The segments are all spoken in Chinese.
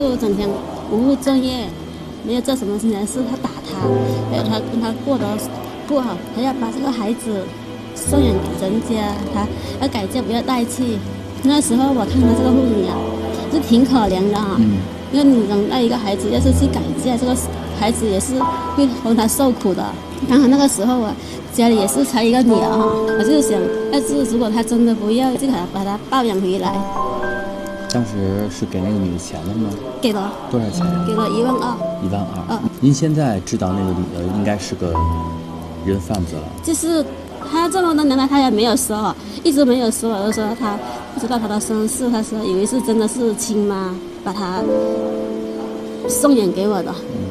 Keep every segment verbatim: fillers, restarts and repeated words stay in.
就整天不务正业，没有做什么事情，是他打他，还有他跟他过得不好，还要把这个孩子送养给人家，他要改嫁不要带去。那时候我看到这个妇女啊，是挺可怜的啊。嗯，因为你能带一个孩子，要是去改嫁，这个孩子也是会供他受苦的。刚好那个时候啊，家里也是才一个女儿哈，我就想，要是如果他真的不要，就把他把他抱养回来。 当时是给那个女的钱了吗？ 给了。 多少钱？ 给了一万二。 一万二。嗯。您现在知道那个女的应该是个人贩子了？ 就是他这么多年来，他也没有说，一直没有说，我就说他不知道他的身世，他说以为是真的是亲妈把他送养给我的。嗯。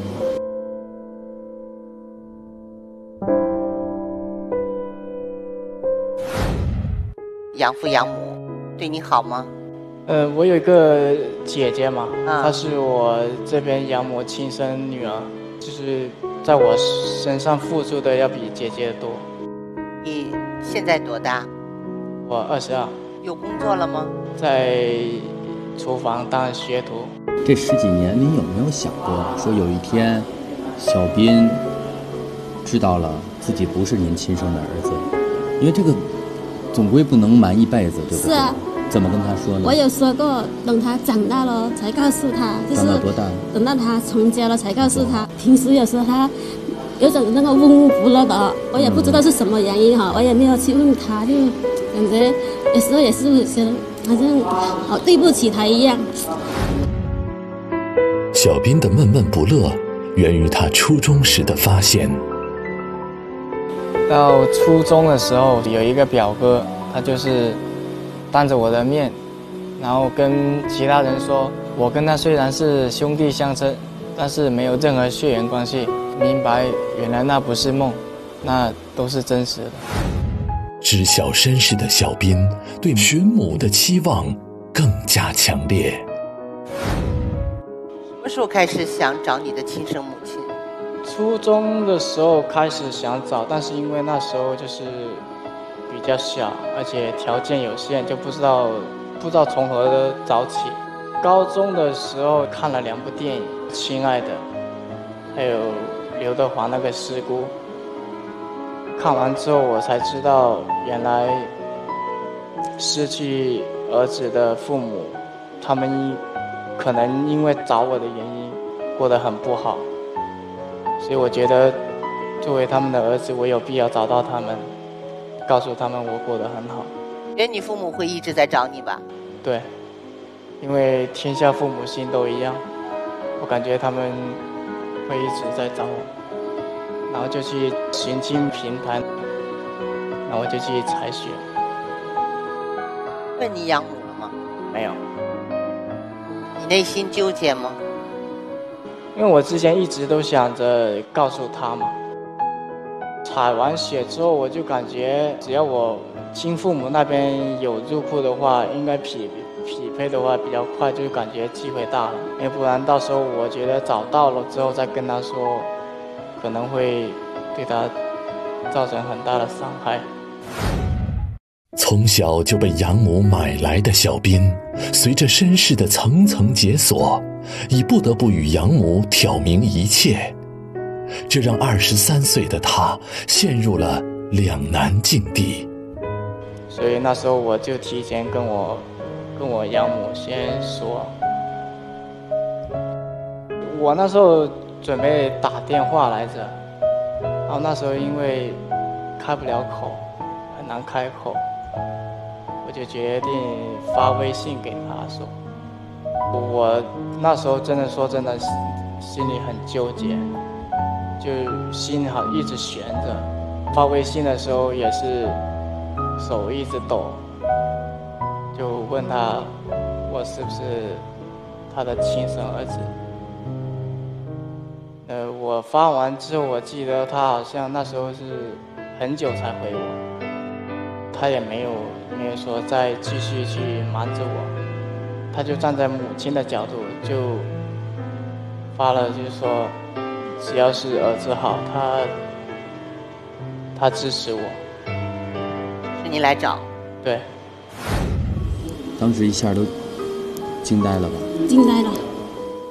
养父养母对你好吗？ 呃，我有一个姐姐嘛， 啊、 她是我这边养母亲生女儿，就是在我身上付出的要比姐姐多。 你现在多大？ 我二十二。 有工作了吗？ 在厨房当学徒。 这十几年，您有没有想过，说有一天，小斌知道了自己不是您亲生的儿子？因为这个总归不能瞒一辈子，对不对？ 是啊。 怎么跟他说呢？ 我有说过，等他长大了才告诉他，就是长到多大？ 等到他成家了才告诉他。平时有时候他有种那个闷闷不乐的，我也不知道是什么原因哈，我也没有去问他，就感觉有时候也是觉得好像好对不起他一样。 小斌的闷闷不乐源于他初中时的发现。 到初中的时候，有一个表哥，他就是当着我的面，然后跟其他人说，我跟他虽然是兄弟相称，但是没有任何血缘关系。明白，原来那不是梦，那都是真实的。 知晓身世的小斌对寻母的期望更加强烈。 什么时候开始想找你的亲生母亲？ 初中的时候开始想找，但是因为那时候就是比较小，而且条件有限，就不知道不知道从何找起。高中的时候看了两部电影，《亲爱的》，还有刘德华那个《师姑》。看完之后，我才知道原来失去儿子的父母，他们可能因为找我的原因过得很不好，所以我觉得作为他们的儿子，我有必要找到他们，告诉他们我过得很好。 觉得你父母会一直在找你吧？ 对，因为天下父母心都一样，我感觉他们会一直在找我，然后就去寻亲平台，然后就去采血。 问你养母了吗？ 没有。 你内心纠结吗？ 因为我之前一直都想着告诉他嘛。采完血之后，我就感觉只要我亲父母那边有入库的话，应该匹匹配的话比较快，就感觉机会大了。要不然到时候我觉得找到了之后再跟他说，可能会对他造成很大的伤害。 从小就被养母买来的小斌，随着身世的层层解锁，已不得不与养母挑明一切，这让二十三岁的他陷入了两难境地。 所以那时候我就提前跟我跟我养母先说，我那时候准备打电话来着，然后那时候因为开不了口，很难开口，我就决定发微信给他说。我那时候真的说真的心里很纠结，就心好一直悬着，发微信的时候也是手一直抖，就问他我是不是他的亲生儿子。呃，我发完之后，我记得他好像那时候是很久才回我，他也没有没有说再继续去瞒着我，他就站在母亲的角度就发了，就是说只要是儿子好，他他支持我。 是你来找？ 对。 当时一下都惊呆了吧？ 惊呆了。